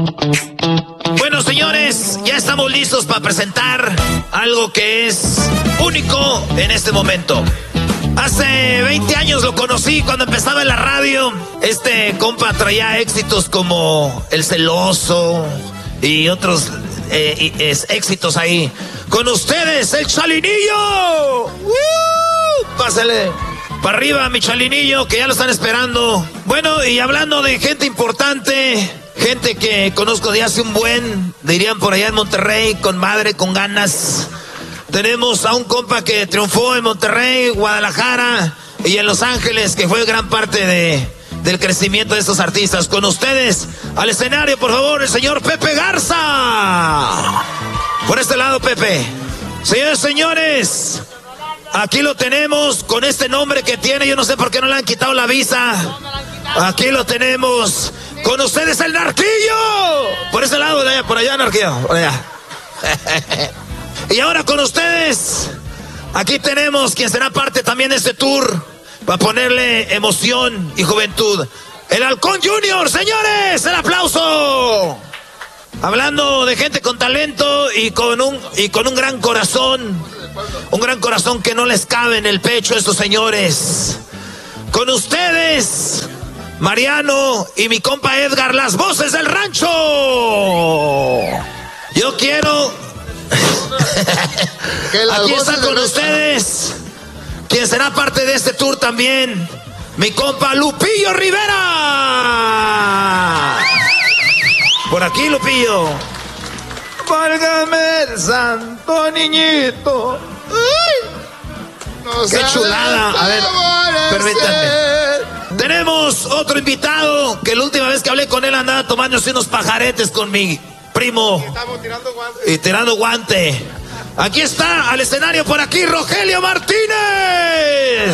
Bueno, señores, ya estamos listos para presentar algo que es único en este momento. Hace 20 años lo conocí cuando empezaba en la radio. Este compa traía éxitos como El Celoso y otros éxitos ahí. Con ustedes, el Chalinillo. Pásale para arriba, mi Chalinillo, que ya lo están esperando. Bueno, y hablando de gente importante, gente que conozco de hace un buen, dirían por allá en Monterrey, con madre, con ganas. Tenemos a un compa que triunfó en Monterrey, Guadalajara y en Los Ángeles, que fue gran parte del crecimiento de estos artistas. Con ustedes, al escenario, por favor, el señor Pepe Garza. Por este lado, Pepe. Señores, señores, aquí lo tenemos con este nombre que tiene. Yo no sé por qué no le han quitado la visa. Aquí lo tenemos. Con ustedes, el Narquillo. Por ese lado, de allá, por allá, Narquillo. Por allá. Y ahora con ustedes, aquí tenemos quien será parte también de este tour para ponerle emoción y juventud. El Halcón Junior, señores, el aplauso. Hablando de gente con talento y con un gran corazón que no les cabe en el pecho a estos señores. Con ustedes, Mariano y mi compa Edgar, las voces del rancho. Yo quiero... Aquí está con ustedes quien será parte de este tour también, mi compa Lupillo Rivera. Por aquí, Lupillo. Válgame el santo niñito. No, qué chulada. A ver, permítanme. Tenemos otro invitado que la última vez que hablé con él andaba tomándose unos pajaretes con mi primo. Y tirando guante. Aquí está, al escenario por aquí, Rogelio Martínez.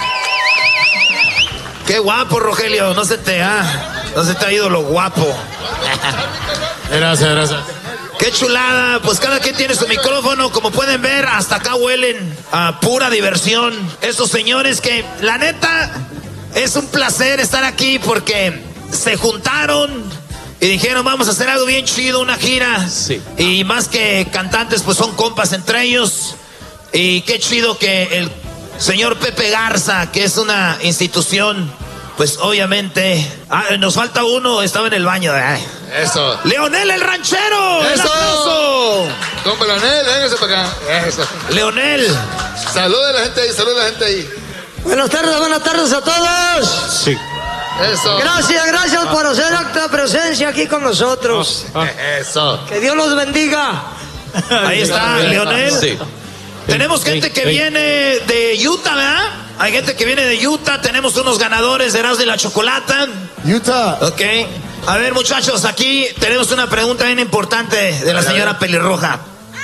Qué guapo, Rogelio. No se te ha ido lo guapo. Gracias. Qué chulada. Pues cada quien tiene su micrófono. Como pueden ver, hasta acá huelen a pura diversión. Estos señores que, la neta, es un placer estar aquí porque se juntaron y dijeron, vamos a hacer algo bien chido, una gira. Sí. Y más que cantantes, pues son compas entre ellos. Y qué chido que el señor Pepe Garza, que es una institución, pues obviamente... nos falta uno, estaba en el baño. Eso. Leonel el ranchero. Eso. Compa Leonel, véngase para acá. Eso. Leonel. Saluda a la gente ahí, Buenas tardes a todos. Sí. Eso. Gracias por hacer acto de presencia aquí con nosotros. Eso. Que Dios los bendiga. Ahí está, Leonel. Sí. Tenemos gente que viene de Utah, ¿verdad? Hay gente que viene de Utah. Tenemos unos ganadores de Erasmo y la Chocolata. Utah. Ok. A ver, muchachos, aquí tenemos una pregunta bien importante de la señora Pelirroja.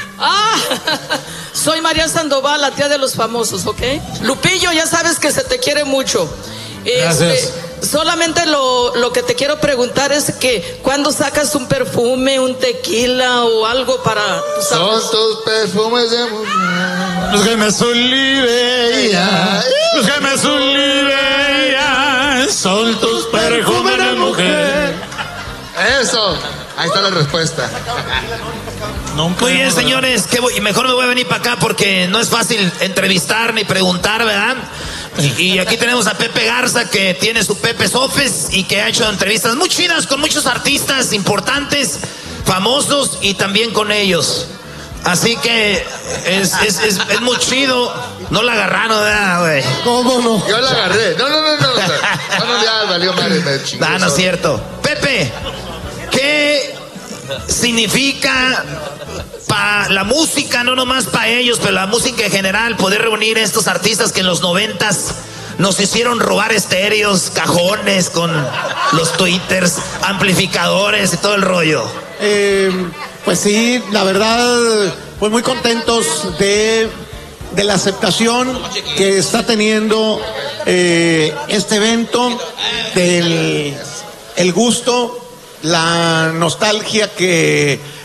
Soy María Sandoval, la tía de los famosos, ¿ok? Lupillo, ya sabes que se te quiere mucho. Gracias. Solamente lo que te quiero preguntar es que ¿cuándo sacas un perfume, un tequila o algo para... Son tus perfumes de mujer. Los que me sublimean. Los que me sublimean. Son tus perfumes de mujer. Eso. Ahí está la respuesta. Muy bien, señores. Y mejor me voy a venir para acá porque no es fácil entrevistar ni preguntar, ¿verdad? Y aquí tenemos a Pepe Garza, que tiene su Pepe Sofes y que ha hecho entrevistas muy chidas con muchos artistas importantes, famosos y también con ellos. Así que es muy chido. No la agarraron, ¿verdad, güey? ¿Cómo no? Yo la agarré. No, ya valió madre. No es cierto. Pepe, ¿qué significa para la música, no nomás para ellos, pero la música en general, poder reunir a estos artistas que en los 90s nos hicieron robar estéreos, cajones con los twitters, amplificadores y todo el rollo? Pues sí, la verdad, pues muy contentos de la aceptación que está teniendo este evento, del el gusto, la nostalgia que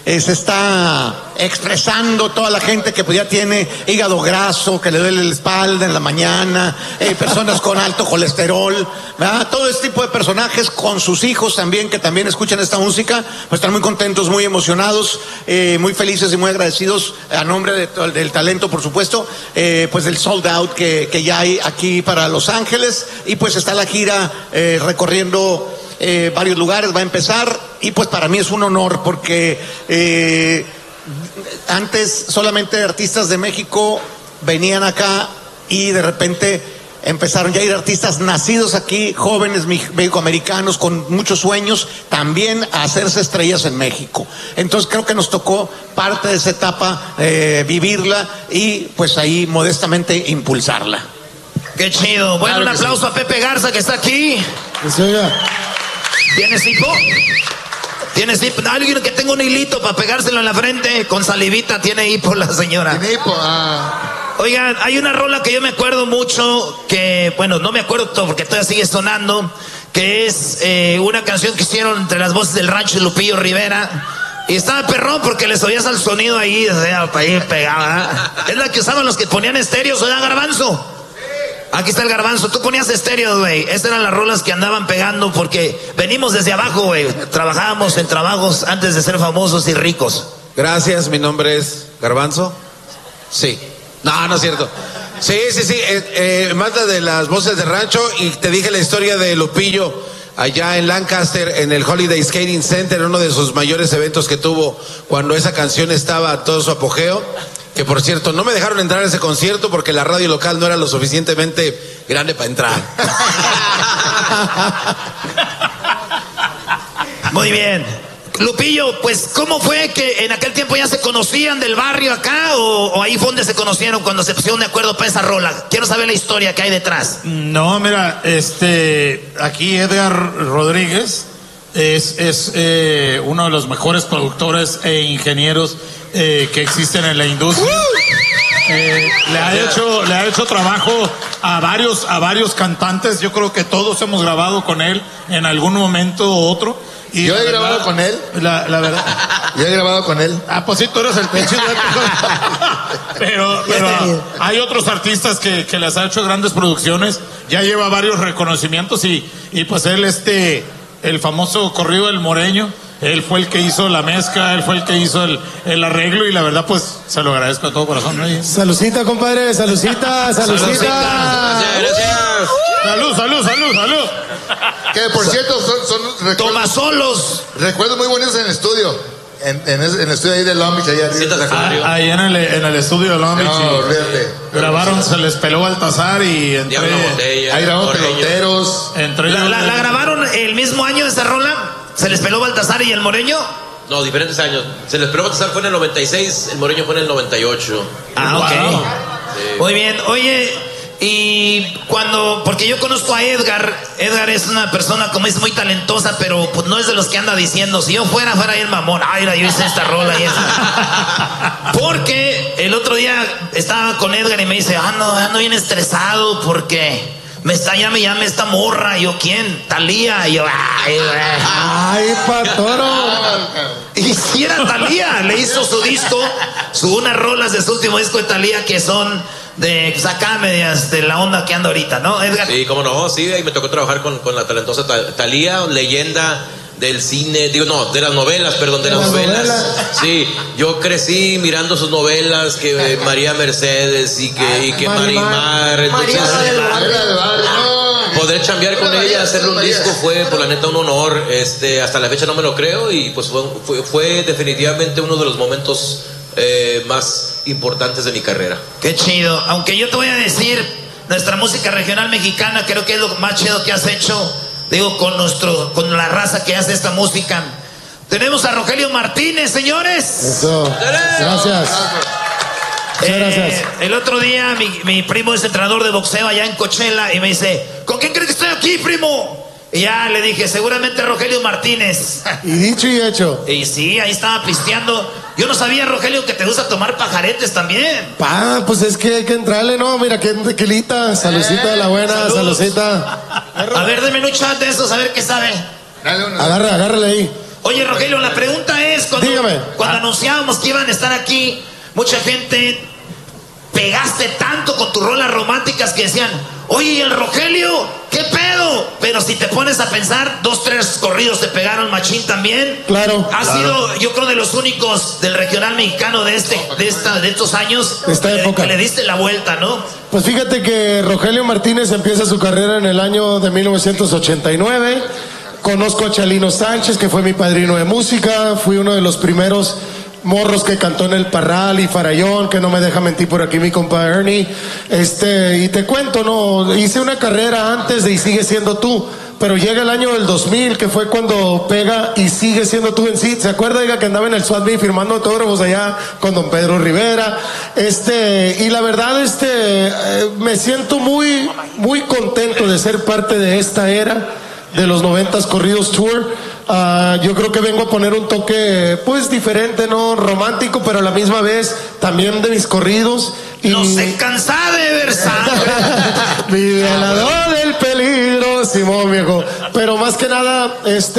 se está expresando toda la gente que pues ya tiene hígado graso, que le duele la espalda en la mañana, personas con alto colesterol, ¿verdad? Todo este tipo de personajes con sus hijos también, que también escuchan esta música, pues están muy contentos, muy emocionados, muy felices y muy agradecidos a nombre del talento, por supuesto, pues del sold out que ya hay aquí para Los Ángeles, y pues está la gira recorriendo varios lugares, va a empezar, y pues para mí es un honor porque antes solamente artistas de México venían acá y de repente empezaron ya a ir artistas nacidos aquí, jóvenes mexicoamericanos con muchos sueños, también a hacerse estrellas en México. Entonces creo que nos tocó parte de esa etapa vivirla y pues ahí modestamente impulsarla. Qué chido. Bueno, claro, un aplauso a Pepe Garza que está aquí. ¿Tienes hipo? ¿Tienes hipo? Alguien que tenga un hilito para pegárselo en la frente con salivita, tiene hipo la señora. Tiene hipo, Oigan, hay una rola que yo me acuerdo mucho, que, bueno, no me acuerdo todo porque todavía sigue sonando, que es una canción que hicieron entre las voces del Rancho y Lupillo Rivera. Y estaba perrón porque les oías al sonido ahí, o sea, ahí pegaba. Es la que usaban los que ponían estéreos, ¿verdad, Garbanzo? Aquí está el Garbanzo, tú ponías estéreos, güey. Estas eran las rolas que andaban pegando porque venimos desde abajo, güey. Trabajábamos en trabajos antes de ser famosos y ricos. Gracias, mi nombre es Garbanzo. Sí. No es cierto. Sí. Manda de las voces de Rancho, y te dije la historia de Lupillo allá en Lancaster, en el Holiday Skating Center, uno de sus mayores eventos que tuvo cuando esa canción estaba a todo su apogeo. Que por cierto, no me dejaron entrar a ese concierto porque la radio local no era lo suficientemente grande para entrar. Muy bien. Lupillo, pues, ¿cómo fue que en aquel tiempo ya se conocían del barrio acá? ¿O ahí fue donde se conocieron cuando se pusieron de acuerdo para esa rola? Quiero saber la historia que hay detrás. No, mira, aquí Edgar Rodríguez es uno de los mejores productores e ingenieros que existen en la industria. Le ha hecho trabajo a varios cantantes. Yo creo que todos hemos grabado con él en algún momento u otro. Y yo he grabado con él. La verdad. Yo he grabado con él. Ah, pues sí, tú eres el pinche. pero hay otros artistas que les ha hecho grandes producciones. Ya lleva varios reconocimientos y pues él el famoso corrido del Moreño. Él fue el que hizo la mezcla, él fue el que hizo el arreglo, y la verdad, pues, se lo agradezco de todo corazón, ¿no? Salucita, compadre, salucita. Gracias. Salud. Que por cierto, son Tomasolos. recuerdos muy bonitos en el estudio. En el estudio ahí de Long Beach, ahí en el estudio de Long Beach. No, olvídate. Grabaron Se les peló Baltasar y ahí grabamos Peloteros. ¿La grabaron el mismo año esa rola? ¿Se les peló Baltasar y el Moreño? No, diferentes años. Se les peló Baltasar fue en el 96, el Moreño fue en el 98. Ah, ok. Sí. Muy bien. Oye, y porque yo conozco a Edgar es una persona, como es, muy talentosa, pero pues no es de los que anda diciendo, si yo fuera el mamón, mira, yo hice esta rola y esa. Porque el otro día estaba con Edgar y me dice, ando bien estresado porque me llame esta morra. Y yo, ¿quién? Talía. Y yo, ay, patoro. Y si era Talía, le hizo su disco, unas rolas de su último disco de Talía que son de acá medias de la onda que anda ahorita, ¿no, Edgar? Sí, cómo no, sí, ahí me tocó trabajar con la talentosa Talía, leyenda del cine, de las novelas. Sí, yo crecí mirando sus novelas, que María Mercedes y que Marimar. Entonces, poder chambear con ella, hacerle un disco fue, por la neta, un honor. Hasta la fecha no me lo creo, y pues fue definitivamente uno de los momentos más importantes de mi carrera. Qué chido. Aunque yo te voy a decir, nuestra música regional mexicana creo que es lo más chido que has hecho. Digo, con la raza que hace esta música. Tenemos a Rogelio Martínez, señores. Eso. Gracias. Gracias. El otro día mi primo es entrenador de boxeo allá en Coachella y me dice, ¿con quién crees que estoy aquí, primo? Y ya le dije, seguramente Rogelio Martínez. Y dicho y hecho. Y sí, ahí estaba pisteando. Yo no sabía, Rogelio, que te gusta tomar pajaretes también. Pues es que hay que entrarle, ¿no? Mira, qué tequilita, salucita de la buena, saludcita. A ver, deme un chat de esos, a ver qué sabe. Agárrale ahí. Oye, Rogelio, la pregunta es, cuando anunciábamos que iban a estar aquí, mucha gente pegaste tanto con tus rolas románticas que decían, oye, ¿y el Rogelio? ¿Qué pedo? Pero si te pones a pensar, 2, 3 corridos te pegaron machín también. Claro. Has sido, yo creo, de los únicos del regional mexicano de estos años. De esta época. Que le diste la vuelta, ¿no? Pues fíjate que Rogelio Martínez empieza su carrera en el año de 1989. Conozco a Chalino Sánchez, que fue mi padrino de música. Fui uno de los primeros morros que cantó en el Parral y Farallón, que no me deja mentir por aquí mi compa Ernie. Y te cuento, no, hice una carrera antes de Y Sigue Siendo Tú, pero llega el año del 2000, que fue cuando pega Y Sigue Siendo Tú en sí. ¿Se acuerda, diga, que andaba en el SWAT firmando autógrafos allá con don Pedro Rivera? Y la verdad, me siento muy, muy contento de ser parte de esta era de los 90s Corridos Tour. Yo creo que vengo a poner un toque pues diferente, ¿no? Romántico, pero a la misma vez también de mis corridos. No se cansa de ver sangre. Mi violador del peligro, Simón, viejo. Pero más que nada,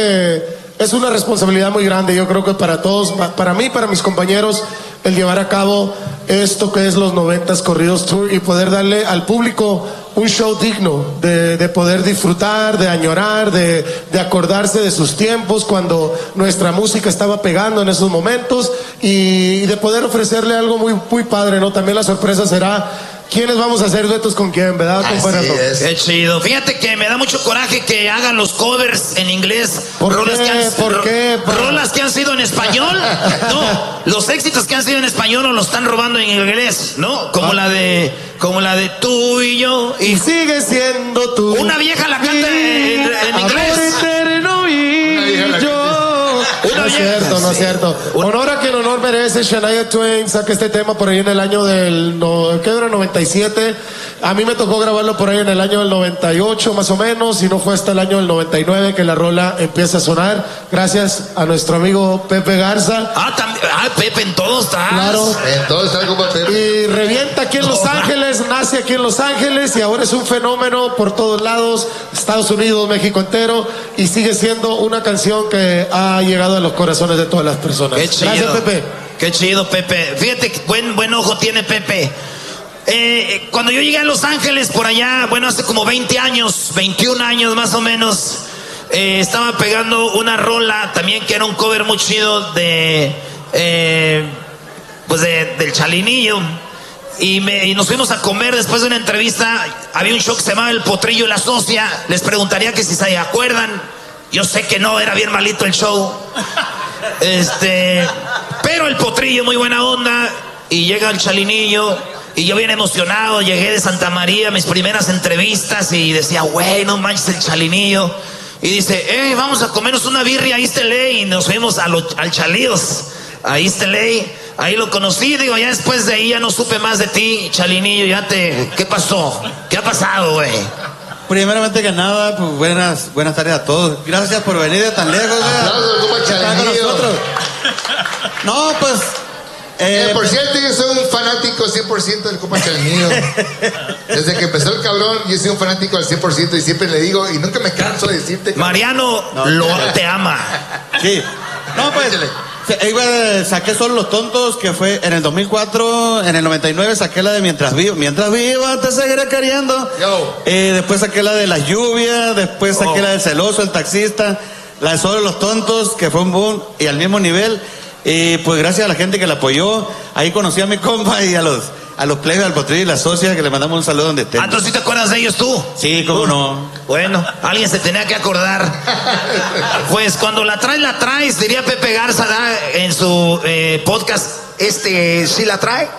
es una responsabilidad muy grande. Yo creo que para todos, para mí, para mis compañeros, el llevar a cabo esto que es los 90s Corridos Tour y poder darle al público un show digno, de poder disfrutar, de añorar, de acordarse de sus tiempos cuando nuestra música estaba pegando en esos momentos y de poder ofrecerle algo muy, muy padre, ¿no? También la sorpresa será quiénes vamos a hacer duetos con quién, ¿verdad? Así es. Qué chido. Fíjate que me da mucho coraje que hagan los covers en inglés. ¿Por qué? Rolas que han sido en español. No, los éxitos que han sido en español nos los están robando en inglés, ¿no? Como la de tú y yo. Y sigue siendo tú. Una vieja la canta en inglés. Amor eterno y yo. No es cierto, no es cierto. Honor a quien honor merece. Shania Twain saca este tema por ahí en el año del 97. A mí me tocó grabarlo por ahí en el año del 98 más o menos, y no fue hasta el año del 99 que la rola empieza a sonar, gracias a nuestro amigo Pepe Garza. Pepe, en todo está. Claro. En todo está como Pepe. Y revienta aquí en Los Ángeles, nace aquí en Los Ángeles y ahora es un fenómeno por todos lados, Estados Unidos, México entero, y sigue siendo una canción que ha llegado a los corazones de todas las personas. Qué chido. Gracias, Pepe. Qué chido, Pepe. Fíjate que buen ojo tiene Pepe. Cuando yo llegué a Los Ángeles por allá, hace como 20 años, 21 años más o menos, estaba pegando una rola también que era un cover muy chido del Chalinillo. Y nos fuimos a comer después de una entrevista. Había un show que se llamaba El Potrillo y la Socia. Les preguntaría que si se acuerdan. Yo sé que no, era bien malito el show. Pero el Potrillo, muy buena onda. Y llega el Chalinillo. Y yo bien emocionado, llegué de Santa María, mis primeras entrevistas. Y decía, güey, no manches el Chalinillo. Y dice, vamos a comernos una birria a East LA. Y nos fuimos al Chalíos, a East LA. Ahí lo conocí, digo, ya después de ahí ya no supe más de ti, Chalinillo. ¿Qué pasó? ¿Qué ha pasado, güey? Primeramente que nada, pues buenas tardes a todos. Gracias por venir de tan lejos, güey. Aplausos, compa Chalinillo. No, pues... por cierto, yo soy un fanático 100% del compa Chalinillo. Desde que empezó el cabrón, yo soy un fanático al 100% y siempre le digo, y nunca me canso de decirte. Mariano te ama. Sí. No, pues... saqué solo Los Tontos, que fue en el 2004. En el 99 saqué la de Mientras viva te seguiré queriendo. Después saqué la de Las Lluvias. Después saqué la del Celoso, El Taxista. La de Solo Los Tontos, que fue un boom y al mismo nivel. Y pues gracias a la gente que la apoyó. Ahí conocí a mi compa y a los plebes, al Potrillo y la Socia, que le mandamos un saludo donde estén. ¿Entonces sí te acuerdas de ellos tú? Sí, cómo no. Bueno, alguien se tenía que acordar. Pues cuando la traes, diría Pepe Garza, ¿da? En su podcast, ¿sí la trae?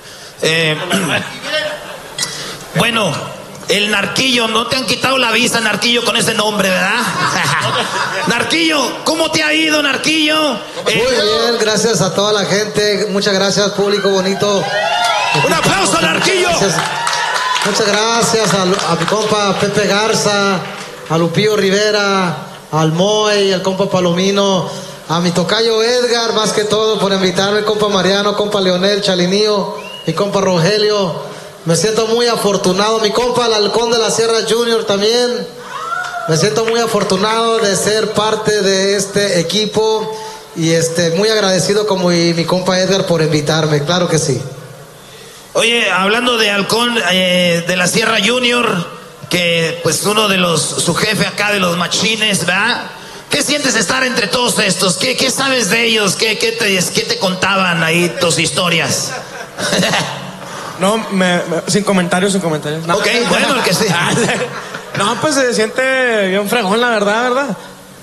Bueno, el Narquillo, no te han quitado la visa, Narquillo, con ese nombre, ¿verdad? Narquillo, ¿cómo te ha ido, Narquillo? Muy bien, gracias a toda la gente, muchas gracias, público bonito. Un aplauso al Narquillo. Muchas gracias a mi compa Pepe Garza, a Lupillo Rivera, al Moy, al compa Palomino, a mi tocayo Edgar, más que todo, por invitarme, compa Mariano, compa Leonel, Chalinillo, mi compa Rogelio. Me siento muy afortunado. Mi compa el Halcón de la Sierra Junior también. Me siento muy afortunado de ser parte de este equipo y muy agradecido como mi compa Edgar por invitarme, claro que sí. Oye, hablando de Halcón de la Sierra Junior, que pues uno de su jefe acá de los machines, ¿verdad? ¿Qué sientes estar entre todos estos? ¿Qué sabes de ellos? ¿Qué te contaban ahí tus historias? No, sin comentarios. No. Ok, bueno, el que sí. No, pues se siente bien fregón, la verdad.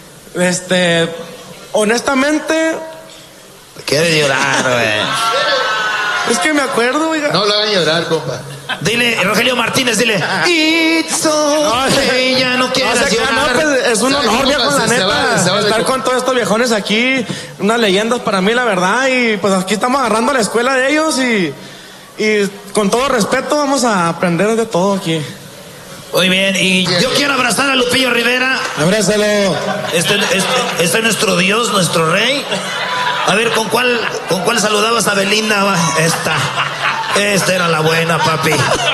Honestamente... Quiere llorar, güey. Es que me acuerdo, oiga. No lo hagan llorar, compa. Dile, Rogelio Martínez, dile. It's okay, ya no quieras llorar. No, pues es un honor, viejo, la neta. Se vale, estar con todos estos viejones aquí. Unas leyendas para mí, la verdad. Y pues aquí estamos agarrando la escuela de ellos y con todo respeto vamos a aprender de todo aquí. Muy bien, y yo quiero abrazar a Lupillo Rivera. Abrázalo. Este es nuestro Dios, nuestro Rey. A ver, ¿con cuál saludabas a Belinda? Esta era la buena, papi.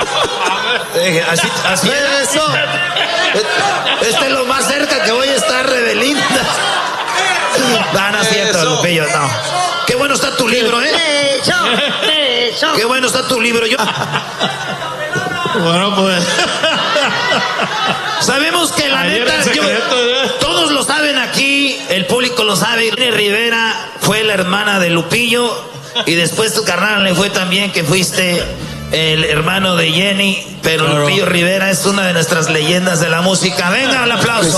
Así era eso. Este es lo más cerca que voy a estar de Belinda. No es cierto, Lupillo, no. Qué bueno está tu libro, ¿eh? Qué bueno está tu libro. Bueno, pues. Sabemos que la neta, todos lo saben aquí, el público lo sabe. Jenny Rivera fue la hermana de Lupillo y después tu carnal le fue también que fuiste el hermano de Jenny, pero claro. Lupillo Rivera es una de nuestras leyendas de la música. Venga, el aplauso.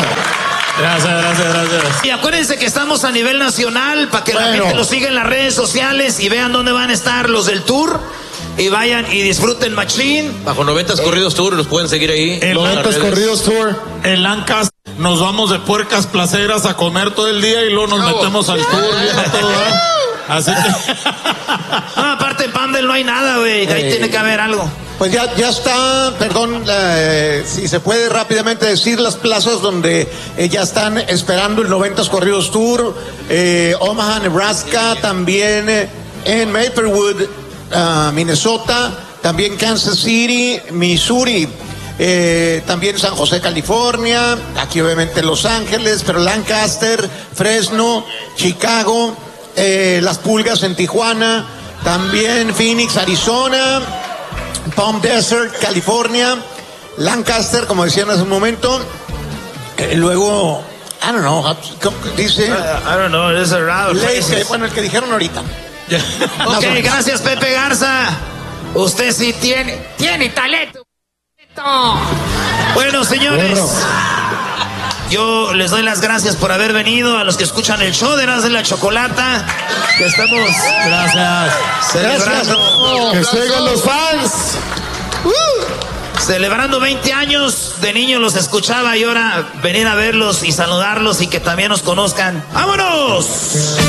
Gracias. Y acuérdense que estamos a nivel nacional para que la gente lo siga en las redes sociales y vean dónde van a estar los del tour. Y vayan y disfruten machín. Bajo 90 Corridos Tour, los pueden seguir ahí. El 90 Corridos Tour. En Lancaster nos vamos de puercas placeras a comer todo el día y luego nos metemos al tour viendo todo, ¿eh? Así que... No, aparte en Pandel no hay nada, güey. Ahí tiene que haber algo. Pues ya está, perdón, si se puede rápidamente decir las plazas donde ya están esperando el 90 Corridos Tour. Omaha, Nebraska, también en Maplewood, Minnesota, también Kansas City, Missouri, también San José, California, aquí obviamente Los Ángeles, pero Lancaster, Fresno, Chicago, Las Pulgas en Tijuana, también Phoenix, Arizona, Palm Desert, California, Lancaster, como decían hace un momento, luego, I don't know, dice... I don't know, it's around places. Bueno, el que dijeron ahorita. Ok, gracias Pepe Garza. Usted sí tiene talento. Bueno, señores, yo les doy las gracias por haber venido. A los que escuchan el show de Erasmo de la Chocolata, que estamos celebrando. Que sigan los fans. Celebrando 20 años. De niño los escuchaba y ahora venir a verlos y saludarlos y que también nos conozcan. ¡Vámonos!